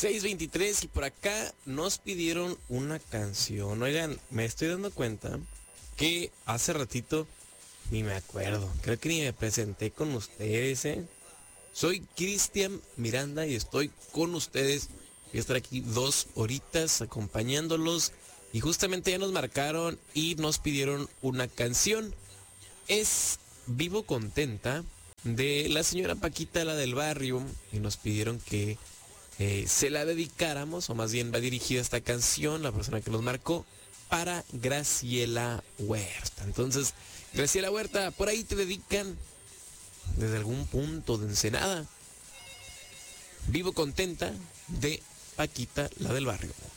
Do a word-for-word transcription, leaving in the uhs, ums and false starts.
seis veintitrés y por acá nos pidieron una canción. Oigan, me estoy dando cuenta que hace ratito ni me acuerdo. Creo que ni me presenté con ustedes, ¿eh? Soy Cristian Miranda y estoy con ustedes. Voy a estar aquí dos horitas acompañándolos. Y justamente ya nos marcaron y nos pidieron una canción. Es Vivo Contenta de la señora Paquita, la del barrio. Y nos pidieron que eh, se la dedicáramos, o más bien va dirigida esta canción, la persona que nos marcó, para Graciela Huerta. Entonces, Graciela Huerta, por ahí te dedican desde algún punto de Ensenada. Vivo Contenta de Paquita, la del barrio.